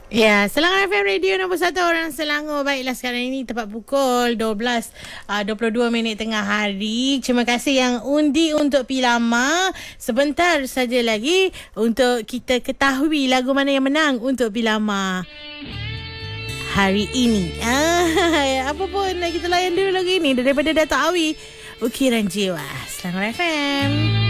Ya, Selangor FM Radio nombor 1 orang Selangor. Baiklah, sekarang ini tepat pukul 22 minit tengah hari. Terima kasih yang undi untuk Pilama. Sebentar saja lagi untuk kita ketahui lagu mana yang menang untuk Pilama hari ini. Apa pun kita layan dulu lagu ini daripada Dato' Awi, Ukiran Jiwa. Selangor FM.